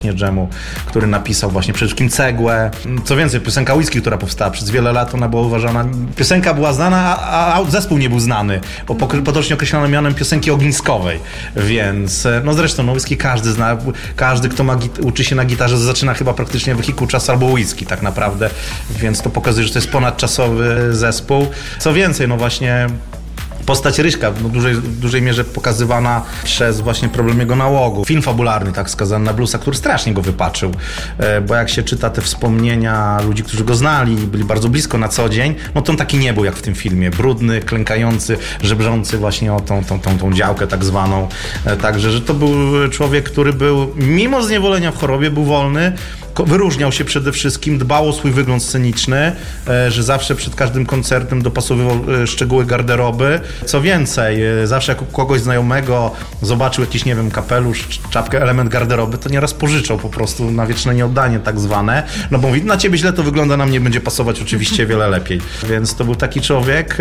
Dżemu, który napisał właśnie przede wszystkim Cegłę. Co więcej, piosenka Whisky, która powstała przez wiele lat, ona była uważana... Piosenka była znana, a zespół nie był znany, bo potocznie określono mianem piosenki ogniskowej. Więc, no zresztą, no Whisky każdy zna, każdy, kto uczy się na gitarze, zaczyna chyba praktycznie wehikuł czasu albo Whisky tak naprawdę, więc to pokazuje, że to jest ponadczasowy zespół. Co więcej, no właśnie... Postać Ryśka w dużej mierze pokazywana przez właśnie problem jego nałogu. Film fabularny, tak skazany na bluesa, który strasznie go wypaczył, bo jak się czyta te wspomnienia ludzi, którzy go znali, byli bardzo blisko na co dzień, no to on taki nie był jak w tym filmie. Brudny, klękający, żebrzący właśnie o tą działkę tak zwaną. Także, że to był człowiek, który był, mimo zniewolenia w chorobie, był wolny, wyróżniał się przede wszystkim, dbał o swój wygląd sceniczny, że zawsze przed każdym koncertem dopasowywał szczegóły garderoby. Co więcej, zawsze jak kogoś znajomego zobaczył jakiś, nie wiem, kapelusz, czapkę, element garderoby, to nieraz pożyczał po prostu na wieczne nieoddanie tak zwane. No bo mówi, na ciebie źle to wygląda, na mnie będzie pasować oczywiście wiele lepiej. Więc to był taki człowiek,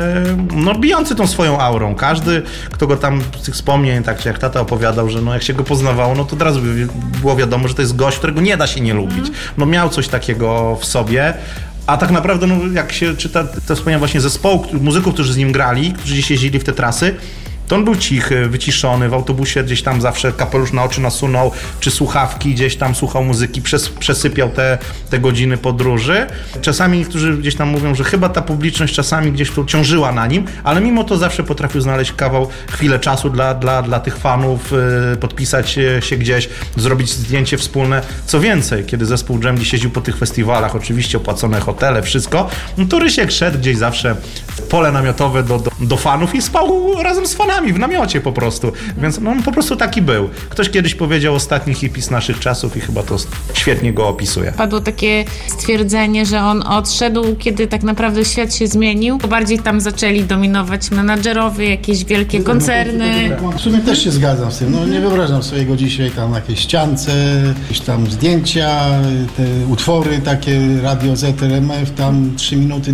no bijący tą swoją aurą. Każdy, kto go tam z tych wspomnień, tak jak tata opowiadał, że no jak się go poznawało, no to od razu było wiadomo, że to jest gość, którego nie da się nie lubić. No miał coś takiego w sobie. A tak naprawdę, no, jak się czyta te wspomnienia właśnie zespołu, muzyków, którzy z nim grali, którzy gdzieś jeździli w te trasy, to on był cichy, wyciszony, w autobusie gdzieś tam zawsze kapelusz na oczy nasunął, czy słuchawki, gdzieś tam słuchał muzyki, przesypiał te godziny podróży. Czasami niektórzy gdzieś tam mówią, że chyba ta publiczność czasami gdzieś tu ciążyła na nim, ale mimo to zawsze potrafił znaleźć chwilę czasu dla tych fanów, podpisać się gdzieś, zrobić zdjęcie wspólne. Co więcej, kiedy zespół Dżem gdzieś jeździł po tych festiwalach, oczywiście opłacone hotele, wszystko, no to Rysiek szedł gdzieś zawsze w pole namiotowe do fanów i spał razem z fanami w namiocie po prostu, więc no, on po prostu taki był. Ktoś kiedyś powiedział ostatni hippie z naszych czasów i chyba to świetnie go opisuje. Padło takie stwierdzenie, że on odszedł, kiedy tak naprawdę świat się zmienił, bo bardziej tam zaczęli dominować menadżerowie, jakieś wielkie koncerny. W sumie też się zgadzam z tym, no nie wyobrażam sobie go dzisiaj tam na jakiejś ściance, jakieś tam zdjęcia, te utwory takie Radio ZRMF, tam 3 minuty,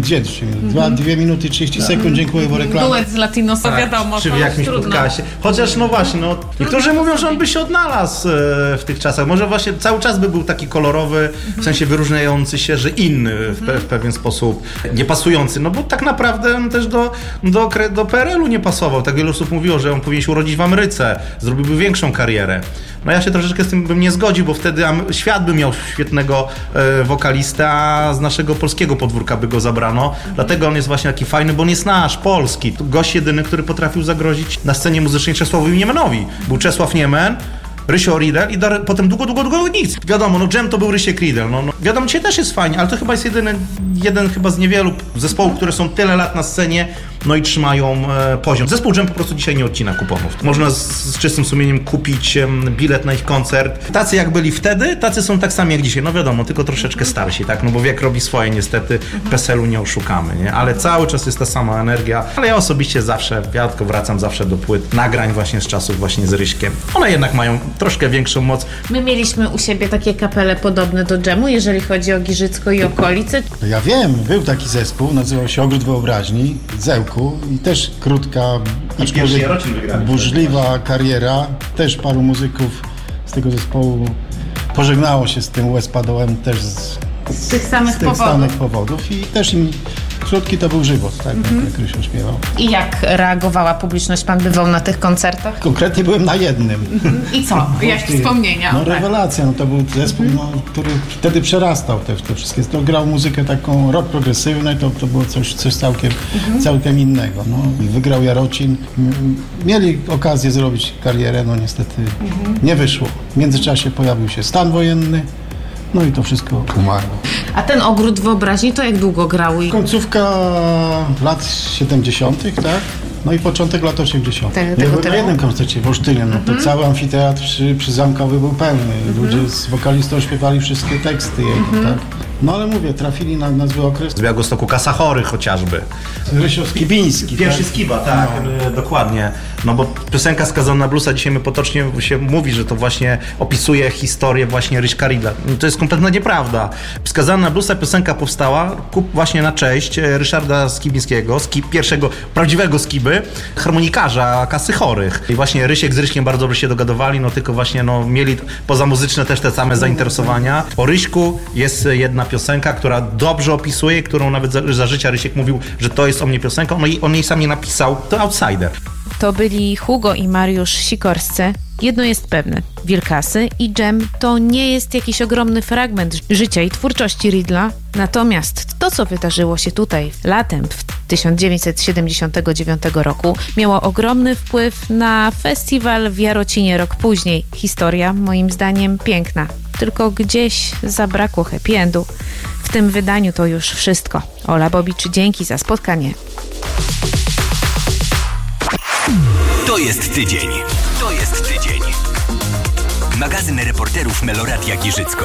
2 minuty 30 sekund, dziękuję, bo reklama. Duet z Latinosa, wiadomo. Czy w jakimś podcaście. Chociaż no właśnie, no niektórzy mówią, że on by się odnalazł w tych czasach. Może właśnie cały czas by był taki kolorowy, w sensie wyróżniający się, że inny w pewien sposób, niepasujący. No bo tak naprawdę on też do PRL-u nie pasował. Tak wielu osób mówiło, że on powinien się urodzić w Ameryce, zrobiłby większą karierę. No ja się troszeczkę z tym bym nie zgodził, bo wtedy świat by miał świetnego wokalistę, a z naszego polskiego podwórka by go zabrano. Dlatego on jest właśnie taki fajny, bo on jest nasz, polski. Gość jedyny, który potrafił zagrozić na scenie muzycznej Czesławowi Niemenowi. Był Czesław Niemen, Rysio Riedel i potem długo nic. Wiadomo, no Dżem to był Rysiek Riedel. No, wiadomo, dzisiaj też jest fajnie, ale to chyba jest jeden chyba z niewielu zespołów, które są tyle lat na scenie, no i trzymają poziom. Zespół Dżem po prostu dzisiaj nie odcina kuponów. Można z czystym sumieniem kupić bilet na ich koncert. Tacy jak byli wtedy, tacy są tak sami jak dzisiaj. No wiadomo, tylko troszeczkę starsi, tak? No bo wiek robi swoje, niestety PESEL-u nie oszukamy, nie? Ale cały czas jest ta sama energia. Ale ja osobiście zawsze, ja tylko wracam zawsze do płyt, nagrań właśnie z czasów właśnie z Ryśkiem. One jednak mają troszkę większą moc. My mieliśmy u siebie takie kapele podobne do Dżemu, jeżeli chodzi o Giżycko i okolice. Ja wiem, był taki zespół, nazywał się Ogród Wyobraźni, Zełku i też krótka, aczkolwiek burzliwa kariera. Też paru muzyków z tego zespołu pożegnało się z tym US-padołem też z tych samych powodów i też im krótki to był żywot, tak jak Rysio śpiewał. I jak reagowała publiczność? Pan bywał na tych koncertach? Konkretnie byłem na jednym. I co? Jakie wspomnienia? No rewelacja, no to był zespół, który wtedy przerastał te wszystkie. To grał muzykę taką rock progresywny, to było coś całkiem innego. No. I wygrał Jarocin. Mieli okazję zrobić karierę, no niestety nie wyszło. W międzyczasie pojawił się stan wojenny. No i to wszystko umarło. A ten Ogród Wyobraźni to jak długo grał? Końcówka lat 70., tak? No i początek lat 80. Ja byłem na jednym koncercie w Olsztynie, no to cały amfiteatr przy Zamkowy był pełny. Ludzie z wokalistą śpiewali wszystkie teksty jego, tak? No ale mówię, trafili na zły okres. Z Białegostoku Kasa Chorych chociażby. Rysio Skibiński. Pierwszy Skiba, tak, dokładnie. No bo piosenka Skazana na bluesa, dzisiaj my potocznie się mówi, że to właśnie opisuje historię właśnie Ryśka Ridla. To jest kompletna nieprawda. Skazana na bluesa piosenka powstała właśnie na cześć Ryszarda Skibińskiego, pierwszego prawdziwego Skiby, harmonikarza Kasy Chorych. I właśnie Rysiek z Ryśkiem bardzo dobrze się dogadowali, no tylko właśnie mieli poza muzyczne też te same zainteresowania. O Ryśku jest jedna piosenka, która dobrze opisuje, którą nawet za życia Rysiek mówił, że to jest o mnie piosenka, no i on jej sam nie napisał, to Outsider. To byli Hugo i Mariusz Sikorscy. Jedno jest pewne, Wilkasy i Dżem to nie jest jakiś ogromny fragment życia i twórczości Ridla, natomiast to, co wydarzyło się tutaj latem w 1979 roku, miało ogromny wpływ na festiwal w Jarocinie rok później. Historia, moim zdaniem, piękna, tylko gdzieś zabrakło happy endu. W tym wydaniu to już wszystko. Ola Bobicz, dzięki za spotkanie. To jest tydzień. To jest tydzień. Magazyn reporterów Meloradia Giżycko.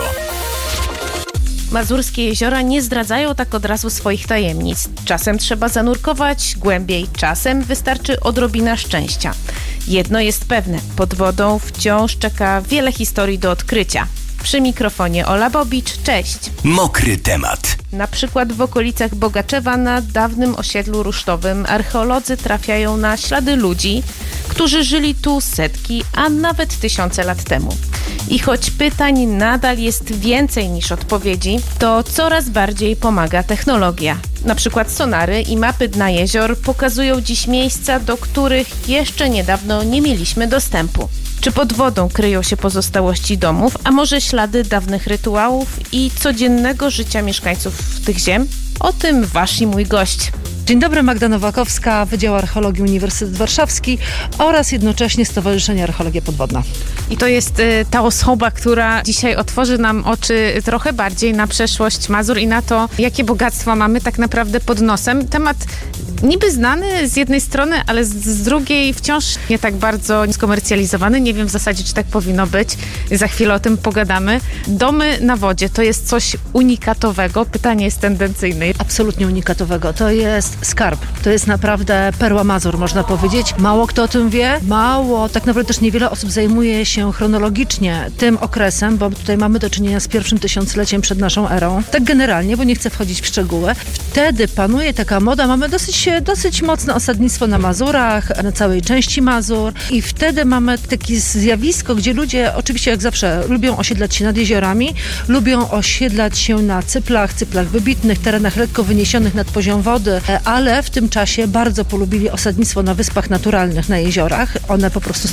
Mazurskie jeziora nie zdradzają tak od razu swoich tajemnic. Czasem trzeba zanurkować głębiej, czasem wystarczy odrobina szczęścia. Jedno jest pewne, pod wodą wciąż czeka wiele historii do odkrycia. Przy mikrofonie Ola Bobicz, cześć! Mokry temat. Na przykład w okolicach Bogaczewa na dawnym osiedlu rusztowym archeolodzy trafiają na ślady ludzi, którzy żyli tu setki, a nawet tysiące lat temu. I choć pytań nadal jest więcej niż odpowiedzi, to coraz bardziej pomaga technologia. Na przykład sonary i mapy dna jezior pokazują dziś miejsca, do których jeszcze niedawno nie mieliśmy dostępu. Czy pod wodą kryją się pozostałości domów, a może ślady dawnych rytuałów i codziennego życia mieszkańców tych ziem? O tym wasz i mój gość. Dzień dobry, Magda Nowakowska, Wydział Archeologii Uniwersytet Warszawski oraz jednocześnie Stowarzyszenie Archeologia Podwodna. I to jest ta osoba, która dzisiaj otworzy nam oczy trochę bardziej na przeszłość Mazur i na to, jakie bogactwa mamy tak naprawdę pod nosem. Temat niby znany z jednej strony, ale z drugiej wciąż nie tak bardzo skomercjalizowany. Nie wiem w zasadzie, czy tak powinno być. Za chwilę o tym pogadamy. Domy na wodzie to jest coś unikatowego. Pytanie jest tendencyjne. Absolutnie unikatowego. To jest skarb. To jest naprawdę perła Mazur, można powiedzieć. Mało kto o tym wie. Tak naprawdę też niewiele osób zajmuje się chronologicznie tym okresem, bo tutaj mamy do czynienia z pierwszym tysiącleciem przed naszą erą. Tak generalnie, bo nie chcę wchodzić w szczegóły. Wtedy panuje taka moda. Mamy dosyć mocne osadnictwo na Mazurach, na całej części Mazur i wtedy mamy takie zjawisko, gdzie ludzie oczywiście jak zawsze lubią osiedlać się nad jeziorami, lubią osiedlać się na cyplach wybitnych, terenach lekko wyniesionych nad poziom wody, ale w tym czasie bardzo polubili osadnictwo na wyspach naturalnych, na jeziorach. One po prostu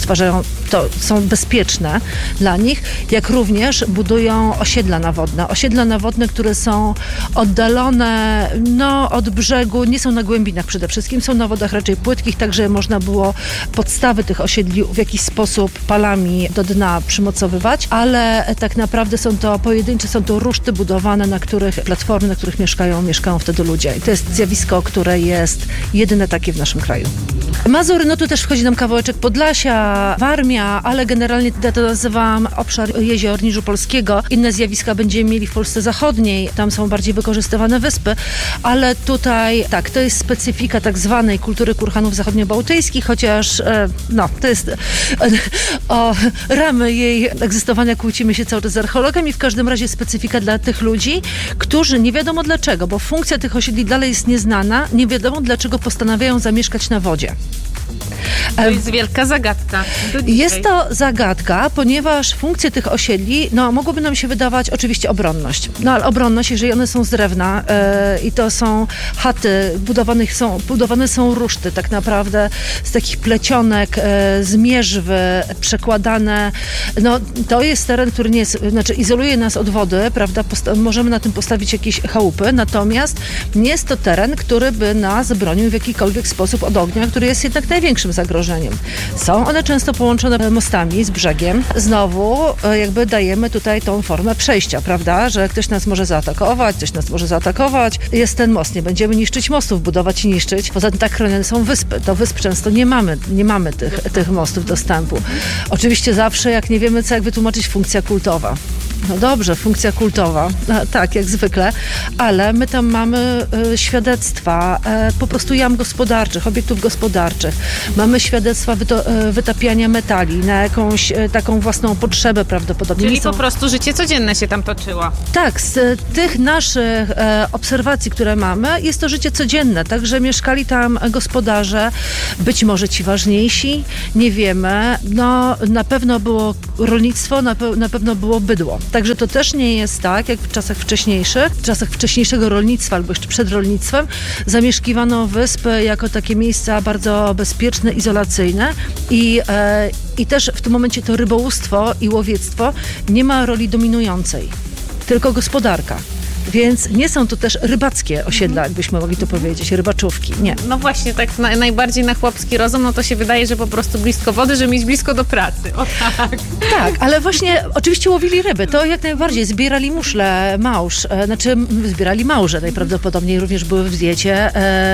są bezpieczne dla nich, jak również budują osiedla nawodne, które są oddalone od brzegu, nie są na głębinach przede wszystkim, są na wodach raczej płytkich, także można było podstawy tych osiedli w jakiś sposób palami do dna przymocowywać, ale tak naprawdę są to ruszty budowane, platformy, na których mieszkają wtedy ludzie. I to jest zjawisko, które jest jedyne takie w naszym kraju. Mazury, tu też wchodzi nam kawałeczek Podlasia, Warmia, ale generalnie ja to nazywam obszar jezior Niżu Polskiego. Inne zjawiska będziemy mieli w Polsce Zachodniej, tam są bardziej wykorzystywane wyspy, ale tutaj to jest specyfika tak zwanej kultury kurhanów zachodniobałtyckich, chociaż to jest o ramy jej egzystowania kłócimy się cały czas z archeologami. W każdym razie specyfika dla tych ludzi, którzy nie wiadomo dlaczego, bo funkcja tych osiedli dalej jest nieznana, nie wiadomo dlaczego postanawiają zamieszkać na wodzie. To jest wielka zagadka. Jest to zagadka, ponieważ funkcje tych osiedli, mogłoby nam się wydawać oczywiście obronność. Ale obronność, jeżeli one są z drewna i to są chaty, budowane są ruszty tak naprawdę z takich plecionek, z mierzwy, przekładane. To jest teren, który nie jest, izoluje nas od wody, prawda? Możemy na tym postawić jakieś chałupy, natomiast nie jest to teren, który by nas bronił w jakikolwiek sposób od ognia, który jest jednak największym zagrożeniem. Są one często połączone mostami z brzegiem. Znowu jakby dajemy tutaj tą formę przejścia, prawda? Że ktoś nas może zaatakować, Jest ten most, nie będziemy niszczyć mostów, budować i niszczyć. Poza tym tak chronione są wyspy. Do wysp często nie mamy tych mostów dostępu. Oczywiście zawsze, jak nie wiemy co, jak wytłumaczyć, funkcja kultowa. No dobrze, funkcja kultowa, tak, jak zwykle, ale my tam mamy świadectwa po prostu jam gospodarczych, obiektów gospodarczych. Mamy świadectwa wytapiania metali na jakąś taką własną potrzebę prawdopodobnie. Czyli po prostu życie codzienne się tam toczyło. Tak, z tych naszych obserwacji, które mamy, jest to życie codzienne, także mieszkali tam gospodarze, być może ci ważniejsi, nie wiemy. No, na pewno było rolnictwo, na pewno było bydło. Także to też nie jest tak, jak w czasach wcześniejszych, w czasach wcześniejszego rolnictwa albo jeszcze przed rolnictwem, zamieszkiwano wyspy jako takie miejsca bardzo bezpieczne, izolacyjne i też w tym momencie to rybołówstwo i łowiectwo nie ma roli dominującej, tylko gospodarka. Więc nie są to też rybackie osiedla, jakbyśmy mogli to powiedzieć, rybaczówki, nie. No właśnie, tak najbardziej na chłopski rozum, no to się wydaje, że po prostu blisko wody, żeby mieć blisko do pracy. O tak. Tak, ale właśnie oczywiście łowili ryby, to jak najbardziej. Zbierali muszle, małż, zbierali małże najprawdopodobniej, również były w diecie,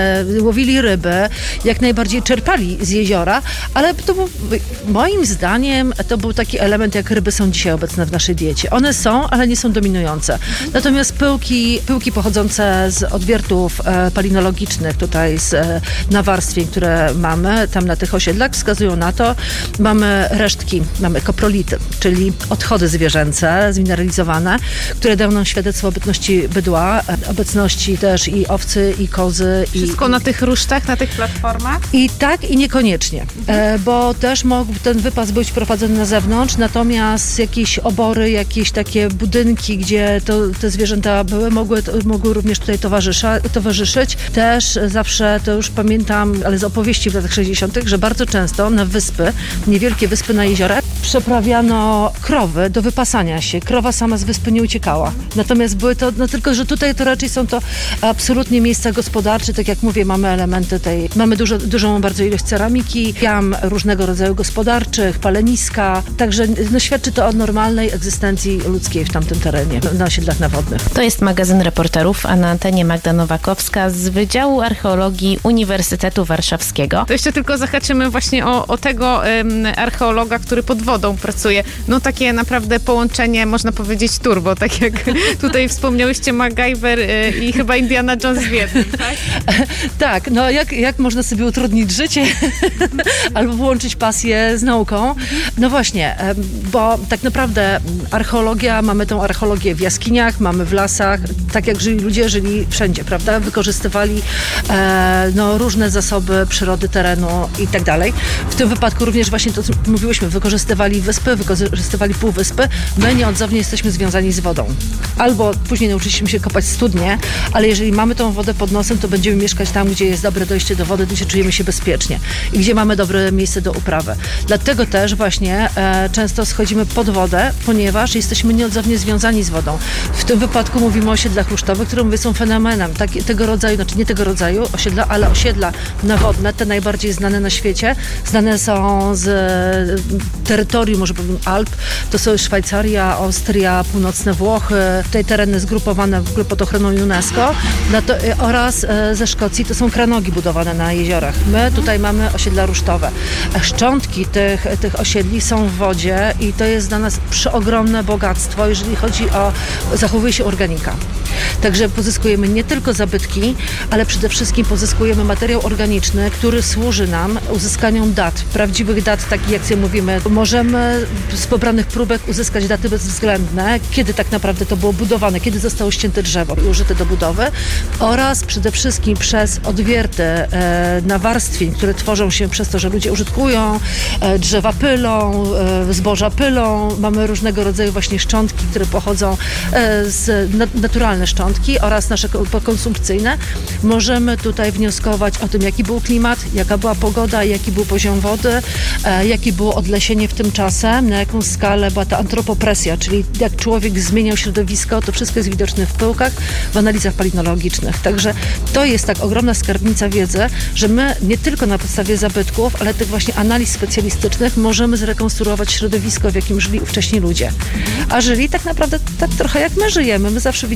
łowili ryby, jak najbardziej czerpali z jeziora, ale to był, moim zdaniem, to był taki element, jak ryby są dzisiaj obecne w naszej diecie. One są, ale nie są dominujące. Natomiast pyłki pochodzące z odwiertów palinologicznych, tutaj z nawarstwień, które mamy tam na tych osiedlach, wskazują na to. Mamy resztki, mamy koprolity, czyli odchody zwierzęce zmineralizowane, które dają nam świadectwo obecności bydła, obecności też i owcy, i kozy. Wszystko na tych rusztach, na tych platformach? I tak, i niekoniecznie, bo też mógł ten wypas być prowadzony na zewnątrz, natomiast jakieś obory, jakieś takie budynki, gdzie te zwierzęta mogły również tutaj towarzyszyć. Też zawsze, to już pamiętam, ale z opowieści w latach 60., że bardzo często na wyspy, niewielkie wyspy na jeziorach, przeprawiano krowy do wypasania się. Krowa sama z wyspy nie uciekała. Natomiast były to, no tylko, że tutaj to raczej są to absolutnie miejsca gospodarcze. Tak jak mówię, mamy elementy mamy dużą bardzo ilość ceramiki, jam różnego rodzaju gospodarczych, paleniska. Także no, świadczy to o normalnej egzystencji ludzkiej w tamtym terenie, na osiedlach nawodnych. To jest magazyn reporterów, a na antenie Magda Nowakowska z Wydziału Archeologii Uniwersytetu Warszawskiego. To jeszcze tylko zahaczymy właśnie o tego archeologa, który pod wodą pracuje. No takie naprawdę połączenie, można powiedzieć, turbo, tak jak tutaj wspomniałyście, MacGyver i chyba Indiana Jones w jednym, tak? Tak, no jak można sobie utrudnić życie albo połączyć pasję z nauką? No właśnie, bo tak naprawdę archeologia, mamy tą archeologię w jaskiniach, mamy w lasach, tak jak ludzie żyli wszędzie, prawda? Wykorzystywali różne zasoby przyrody, terenu i tak dalej. W tym wypadku również właśnie to, co mówiłyśmy, wykorzystywali wyspy, wykorzystywali półwyspy. My nieodzownie jesteśmy związani z wodą. Albo później nauczyliśmy się kopać studnie, ale jeżeli mamy tą wodę pod nosem, to będziemy mieszkać tam, gdzie jest dobre dojście do wody, gdzie czujemy się bezpiecznie i gdzie mamy dobre miejsce do uprawy. Dlatego też właśnie często schodzimy pod wodę, ponieważ jesteśmy nieodzownie związani z wodą. W tym wypadku mówimy o osiedlach rusztowych, które mówię są fenomenem tego rodzaju, znaczy nie tego rodzaju osiedla, ale osiedla nawodne, te najbardziej znane na świecie. Znane są z terytorium, może powiem, Alp. To są Szwajcaria, Austria, północne Włochy, tutaj tereny zgrupowane w ogóle pod ochroną UNESCO oraz ze Szkocji to są kranogi budowane na jeziorach. My tutaj mamy osiedla rusztowe. Szczątki tych osiedli są w wodzie i to jest dla nas przeogromne bogactwo, jeżeli chodzi o zachowuje się organika. Także pozyskujemy nie tylko zabytki, ale przede wszystkim pozyskujemy materiał organiczny, który służy nam uzyskaniu dat, prawdziwych dat, takich jak sobie mówimy. Możemy z pobranych próbek uzyskać daty bezwzględne, kiedy tak naprawdę to było budowane, kiedy zostało ścięte drzewo i użyte do budowy oraz przede wszystkim przez odwierty nawarstwień, które tworzą się przez to, że ludzie użytkują, drzewa pylą, zboża pylą. Mamy różnego rodzaju właśnie szczątki, które pochodzą z naturalne szczątki oraz nasze konsumpcyjne. Możemy tutaj wnioskować o tym, jaki był klimat, jaka była pogoda, jaki był poziom wody, jakie było odlesienie w tym czasem, na jaką skalę była ta antropopresja, czyli jak człowiek zmieniał środowisko, to wszystko jest widoczne w pyłkach, w analizach palinologicznych. Także to jest tak ogromna skarbnica wiedzy, że my nie tylko na podstawie zabytków, ale tych właśnie analiz specjalistycznych możemy zrekonstruować środowisko, w jakim żyli ówcześni ludzie. A żyli tak naprawdę tak trochę jak my żyjemy. My zawsze widzimy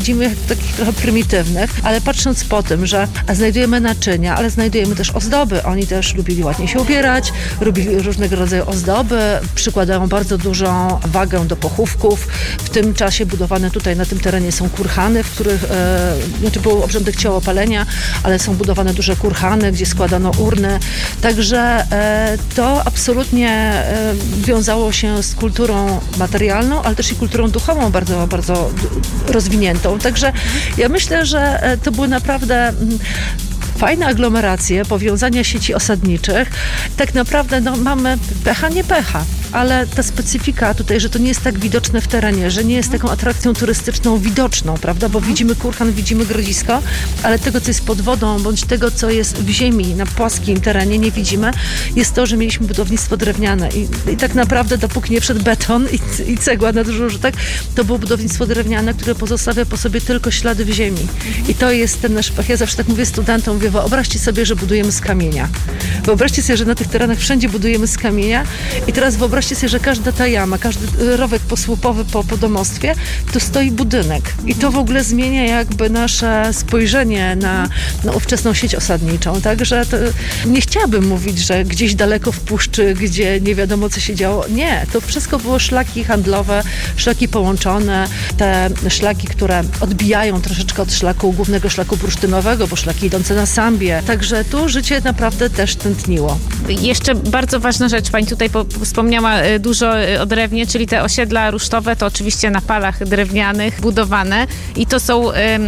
takich trochę prymitywnych, ale patrząc po tym, że znajdujemy naczynia, ale znajdujemy też ozdoby. Oni też lubili ładnie się ubierać, lubili różnego rodzaju ozdoby, przykładają bardzo dużą wagę do pochówków. W tym czasie budowane tutaj na tym terenie są kurhany, w których był obrządek ciałopalenia, ale są budowane duże kurhany, gdzie składano urny. Także to absolutnie wiązało się z kulturą materialną, ale też i kulturą duchową bardzo, bardzo rozwiniętą. Także ja myślę, że to były naprawdę fajne aglomeracje, powiązania sieci osadniczych. Tak naprawdę mamy pecha, nie pecha, ale ta specyfika tutaj, że to nie jest tak widoczne w terenie, że nie jest taką atrakcją turystyczną widoczną, prawda, bo widzimy kurhan, widzimy grodzisko, ale tego, co jest pod wodą, bądź tego, co jest w ziemi, na płaskim terenie, nie widzimy, jest to, że mieliśmy budownictwo drewniane i tak naprawdę dopóki nie wszedł beton i cegła na duży użytek, to było budownictwo drewniane, które pozostawia po sobie tylko ślady w ziemi. I to jest ten nasz pech. Ja zawsze tak mówię studentom, mówię, wyobraźcie sobie, że budujemy z kamienia. Wyobraźcie sobie, że na tych terenach wszędzie budujemy z kamienia i teraz wyobraźcie sobie, że każda ta jama, każdy rowek posłupowy po domostwie, to stoi budynek. I to w ogóle zmienia jakby nasze spojrzenie na ówczesną sieć osadniczą. Także nie chciałabym mówić, że gdzieś daleko w puszczy, gdzie nie wiadomo, co się działo. Nie, to wszystko było szlaki handlowe, szlaki połączone, te szlaki, które odbijają troszeczkę od głównego szlaku bursztynowego, bo szlaki idące na Sambię. Także tu życie naprawdę też tętniło. Jeszcze bardzo ważna rzecz, pani tutaj wspomniała dużo o drewnie, czyli te osiedla rusztowe to oczywiście na palach drewnianych budowane i to są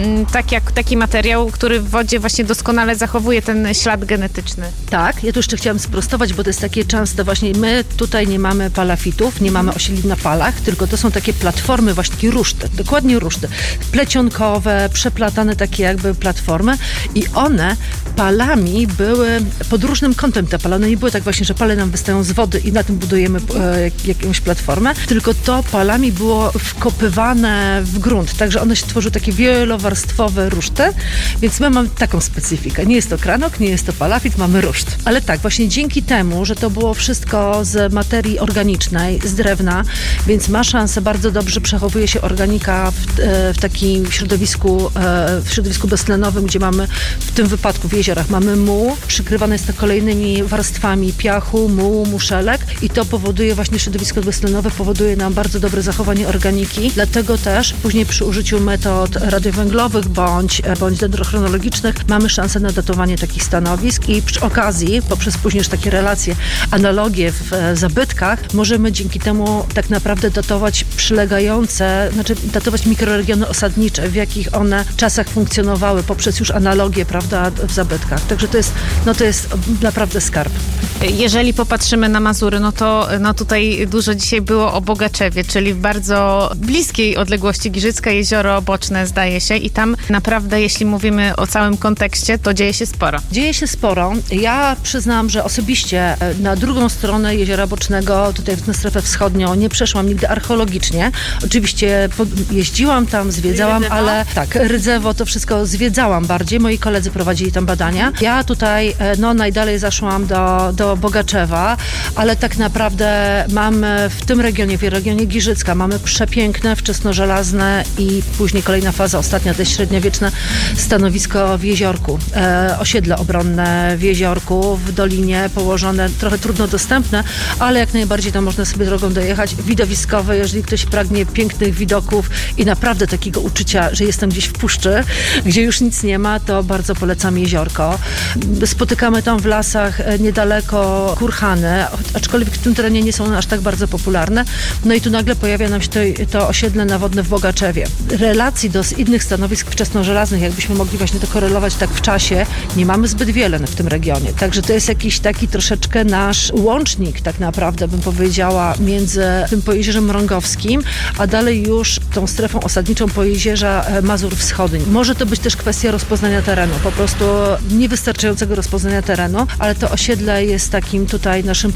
taki materiał, który w wodzie właśnie doskonale zachowuje ten ślad genetyczny. Tak, ja tu jeszcze chciałam sprostować, bo to jest takie częste właśnie, my tutaj nie mamy palafitów, nie mamy osiedli na palach, tylko to są takie platformy, właśnie takie ruszty, dokładnie ruszty, plecionkowe, przeplatane takie jakby platformy i one palami były pod różnym kątem te pale. One nie były tak właśnie, że pale nam wystają z wody i na tym budujemy jakąś platformę, tylko to palami było wkopywane w grunt. Także one się tworzyły takie wielowarstwowe ruszty, więc my mamy taką specyfikę. Nie jest to kranok, nie jest to palafit, mamy ruszt. Ale tak, właśnie dzięki temu, że to było wszystko z materii organicznej, z drewna, więc ma szansę, bardzo dobrze przechowuje się organika w takim środowisku beztlenowym, gdzie mamy w tym wypadku w jeziorach mamy muł, przykrywane jest to kolejnymi warstwami piachu, mułu, muszelek i to powoduje właśnie środowisko beztlenowe, powoduje nam bardzo dobre zachowanie organiki, dlatego też później przy użyciu metod radiowęglowych bądź dendrochronologicznych mamy szansę na datowanie takich stanowisk i przy okazji, poprzez później już takie relacje, analogie w zabytkach, możemy dzięki temu tak naprawdę datować datować mikroregiony osadnicze, w jakich one czasach funkcjonowały poprzez już analogię, prawda, w zabytkach. Także to jest naprawdę skarb. Jeżeli popatrzymy na Mazury, no tutaj dużo dzisiaj było o Bogaczewie, czyli w bardzo bliskiej odległości Giżycka, jezioro Boczne zdaje się i tam naprawdę, jeśli mówimy o całym kontekście, to dzieje się sporo. Dzieje się sporo. Ja przyznam, że osobiście na drugą stronę jeziora Bocznego, tutaj na strefę wschodnią, nie przeszłam nigdy archeologicznie. Oczywiście jeździłam tam, zwiedzałam, ale tak, Rydzewo to wszystko zwiedzałam bardziej. Moi koledzy prowadzili tam badania. Ja tutaj najdalej zaszłam do Bogaczewa, ale tak naprawdę mamy w tym regionie, w regionie Giżycka, mamy przepiękne, wczesnożelazne i później kolejna faza, ostatnia, to jest średniowieczne stanowisko w Jeziorku. Osiedle obronne w Jeziorku, w dolinie położone, trochę trudno dostępne, ale jak najbardziej tam można sobie drogą dojechać. Widowiskowe, jeżeli ktoś pragnie pięknych widoków i naprawdę takiego uczucia, że jestem gdzieś w puszczy, gdzie już nic nie ma, to bardzo polecam Jeziorko. Spotykamy tam w lasach niedaleko kurhany, aczkolwiek w tym terenie nie są one aż tak bardzo popularne. No i tu nagle pojawia nam się to osiedle nawodne w Bogaczewie. Relacji do innych stanowisk wczesnożelaznych, jakbyśmy mogli właśnie to korelować tak w czasie, nie mamy zbyt wiele w tym regionie. Także to jest jakiś taki troszeczkę nasz łącznik, tak naprawdę bym powiedziała, między tym Pojezierzem Mrągowskim, a dalej już tą strefą osadniczą Pojezierza Mazur Wschodnich. Może to być też kwestia rozpoznania terenu, po prostu niewystarczającego rozpoznania terenu, ale to osiedle jest takim tutaj naszym punktem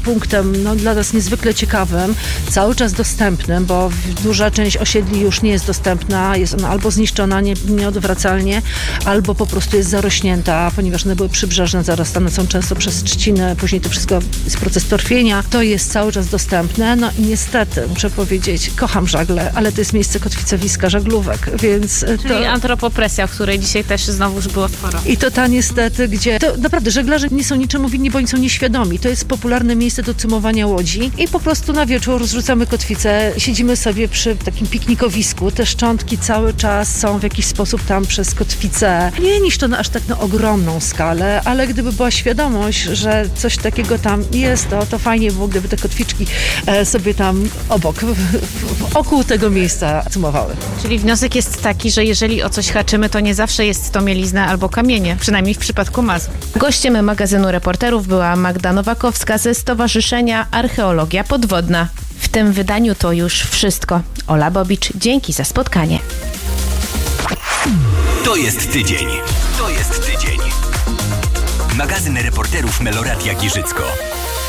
dla nas niezwykle ciekawym, cały czas dostępnym, bo duża część osiedli już nie jest dostępna, jest ona albo zniszczona nieodwracalnie, albo po prostu jest zarośnięta, ponieważ one były przybrzeżne, zarastane są często przez trzciny, później to wszystko jest proces torfienia. To jest cały czas dostępne, no i niestety, muszę powiedzieć, kocham żagle, ale to jest miejsce kotwicowiska żaglówek, więc Czyli antropopresja, o której dzisiaj też znowu już było sporo. I to ta niestety, gdzie to naprawdę żeglarze nie są niczemu winni, bo oni są nieświadomi. To jest popularne miejsce do cymowania łodzi i po prostu na wieczór zrzucamy kotwicę, siedzimy sobie przy takim piknikowisku. Te szczątki cały czas są w jakiś sposób tam przez kotwicę nie niszczone aż tak na ogromną skalę, ale gdyby była świadomość, że coś takiego tam jest, to fajnie było, gdyby te kotwiczki sobie tam obok, wokół tego miejsca cymowały. Czyli wniosek jest taki, że jeżeli o coś haczymy, to nie zawsze jest to mielizna albo kamienie, przynajmniej w przypadku Mazur. Gościem magazynu Reporterów była Magda Nowakowska ze Stowarzyszenia Archeologia Podwodna. W tym wydaniu to już wszystko. Ola Bobicz, dzięki za spotkanie. To jest tydzień. To jest tydzień. Magazyn Reporterów Meloradia Giżycko.